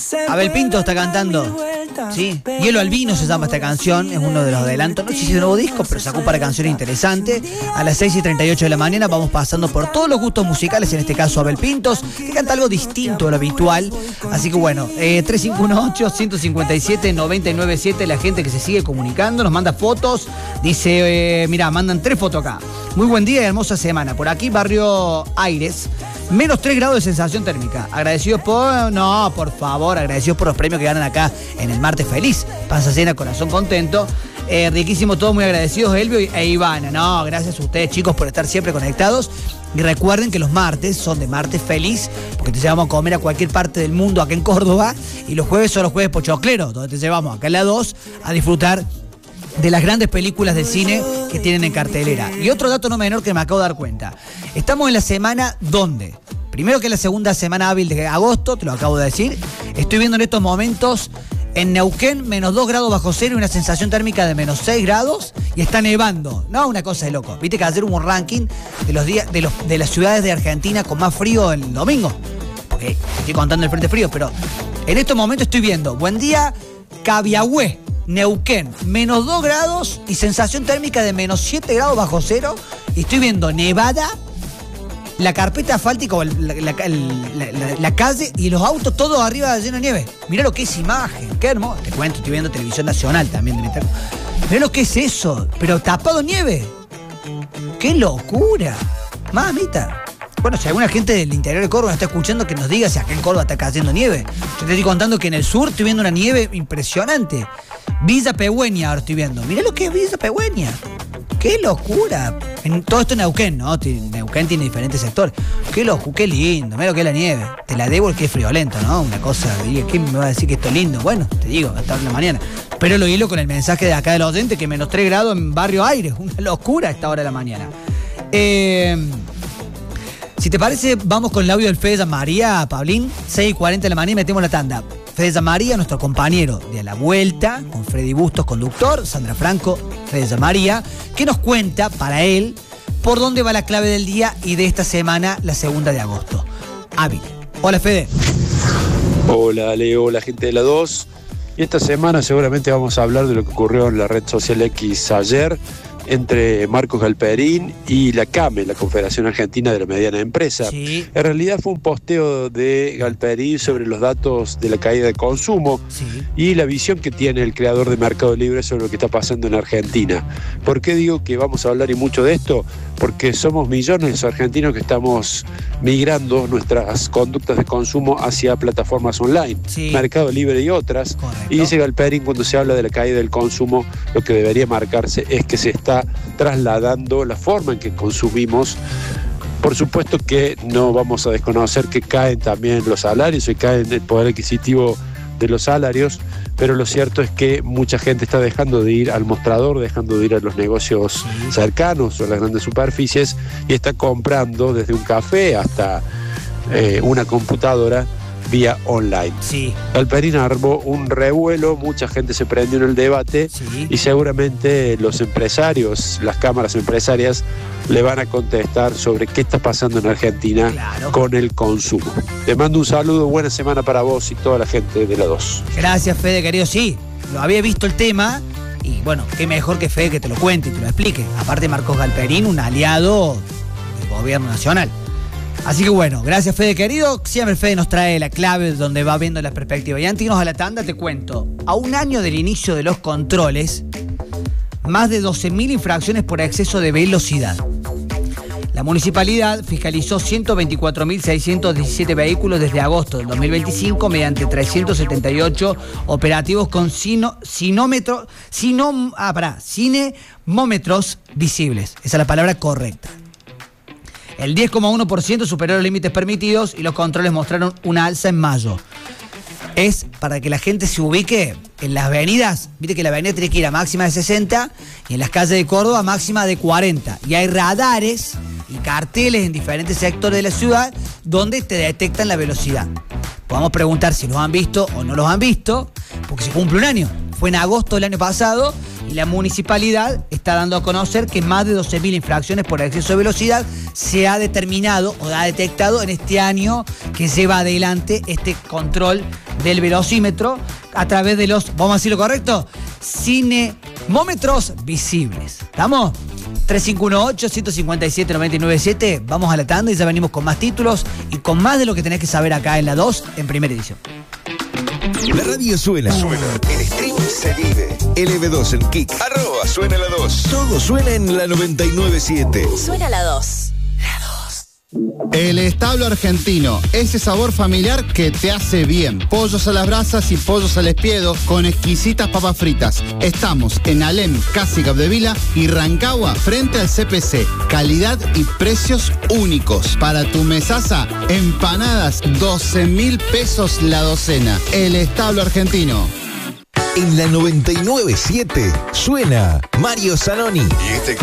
Abel Pintos está cantando. Sí, Hielo al Vino se llama esta canción. Es uno de los adelantos. No sé si es de nuevo disco, pero sacó para canciones interesantes. A las 6:38 de la mañana vamos pasando por todos los gustos musicales. En este caso Abel Pintos, que canta algo distinto a lo habitual. Así que bueno, 3518-157-997. La gente que se sigue comunicando nos manda fotos. Dice, mira, mandan 3 fotos acá. Muy buen día y hermosa semana. Por aquí, Barrio Aires. Menos 3 grados de sensación térmica. Agradecidos por... No, por favor, agradecidos por los premios que ganan acá en el Martes Feliz. Panza llena, corazón contento. Riquísimo todo, muy agradecidos, Elvio e Ivana. No, gracias a ustedes, chicos, por estar siempre conectados. Y recuerden que los martes son de Martes Feliz, porque te llevamos a comer a cualquier parte del mundo acá en Córdoba. Y los jueves son los jueves pochocleros, donde te llevamos acá en la 2 a disfrutar de las grandes películas de cine que tienen en cartelera. Y otro dato no menor que me acabo de dar cuenta. Estamos en la semana ¿dónde? Primero que la segunda semana hábil de agosto, te lo acabo de decir. Estoy viendo en estos momentos en Neuquén menos 2 grados bajo cero y una sensación térmica de menos 6 grados y está nevando. No, una cosa de loco. Viste que ayer hubo un ranking de los días de las ciudades de Argentina con más frío el domingo. Porque estoy contando el frente frío, pero en estos momentos estoy viendo Buen Día, Cabiagüe, Neuquén, menos 2 grados y sensación térmica de menos 7 grados bajo cero. Y estoy viendo Nevada, la carpeta asfáltica, la calle y los autos todos arriba llenos de nieve. Mirá lo que es imagen, qué hermoso. Te cuento, estoy viendo televisión nacional también de Metal. Mirá lo que es eso, pero tapado nieve. ¡Qué locura! Mamita. Bueno, si alguna gente del interior de Córdoba está escuchando, que nos diga si acá en Córdoba está cayendo nieve. Yo te estoy contando que en el sur estoy viendo una nieve impresionante. Villa Pehuen ahora estoy viendo. Mirá lo que es Villa Pehuen. ¡Qué locura! En todo esto en Neuquén, ¿no? Neuquén tiene diferentes sectores. ¡Qué lindo! Mirá lo que es la nieve. Te la debo el que es friolento, ¿no? Una cosa, ¿quién me va a decir que esto es lindo? Bueno, te digo, hasta la mañana. Pero lo hilo con el mensaje de acá del oyente que menos 3 grados en Barrio Aires. Una locura a esta hora de la mañana. Si te parece, vamos con el audio del Fede María, Pablín. 6:40 de la mañana y metemos la tanda. Fede María, nuestro compañero de A la Vuelta, con Freddy Bustos, conductor, Sandra Franco, Fede María, que nos cuenta para él por dónde va la clave del día y de esta semana, la 2 de agosto. Hábil. Hola, Fede. Hola, Leo, la gente de la 2. Y esta semana seguramente vamos a hablar de lo que ocurrió en la red social X ayer entre Marcos Galperín y la CAME, la Confederación Argentina de la Mediana Empresa. Sí. En realidad fue un posteo de Galperín sobre los datos de la caída de consumo, sí, y la visión que tiene el creador de Mercado Libre sobre lo que está pasando en Argentina. ¿Por qué digo que vamos a hablar y mucho de esto? Porque somos millones de argentinos que estamos migrando nuestras conductas de consumo hacia plataformas online, sí, Mercado Libre y otras. Correcto. Y dice Galperín, cuando se habla de la caída del consumo, lo que debería marcarse es que se está trasladando la forma en que consumimos. Por supuesto que no vamos a desconocer que caen también los salarios y cae el poder adquisitivo de los salarios, pero lo cierto es que mucha gente está dejando de ir al mostrador, dejando de ir a los negocios cercanos o a las grandes superficies y está comprando desde un café hasta una computadora vía online. Sí. Galperín armó un revuelo, mucha gente se prendió en el debate, sí, y seguramente los empresarios, las cámaras empresarias, le van a contestar sobre qué está pasando en Argentina, claro, con el consumo. Te mando un saludo, buena semana para vos y toda la gente de la 2. Gracias, Fede, querido. Sí, lo había visto el tema y bueno, qué mejor que Fede que te lo cuente y te lo explique. Aparte, Marcos Galperín, un aliado del gobierno nacional. Así que bueno, gracias, Fede querido. Siempre Fede nos trae la clave donde va viendo las perspectivas. Y antes de irnos a la tanda, te cuento. A un año del inicio de los controles, más de 12.000 infracciones por exceso de velocidad. La municipalidad fiscalizó 124.617 vehículos desde agosto del 2025 mediante 378 operativos con cinemómetros visibles. Esa es la palabra correcta. El 10,1% superó los límites permitidos y los controles mostraron una alza en mayo. Es para que la gente se ubique en las avenidas. Viste que la avenida tiene que ir a máxima de 60 y en las calles de Córdoba a máxima de 40. Y hay radares y carteles en diferentes sectores de la ciudad donde te detectan la velocidad. Podemos preguntar si los han visto o no los han visto, porque se cumple un año. Fue en agosto del año pasado Y la municipalidad está dando a conocer que más de 12.000 infracciones por exceso de velocidad se ha determinado o ha detectado en este año que lleva adelante este control del velocímetro a través de los, vamos a decirlo correcto, cinemómetros visibles. ¿Estamos? 3518-157-997. Vamos a la tanda y ya venimos con más títulos y con más de lo que tenés que saber acá en la 2 en primera edición. La radio suena. El stream se vive. LB2 en Kik. @suena la 2. Todo suena en la 997. Suena la 2. El Establo Argentino, ese sabor familiar que te hace bien. Pollos a las brasas y pollos al espiedo con exquisitas papas fritas. Estamos en Alem, casi Capdevila y Rancagua, frente al CPC. Calidad y precios únicos. Para tu mesaza, empanadas, 12.000 pesos la docena. El Establo Argentino. En la 997 suena Mario Zanoni.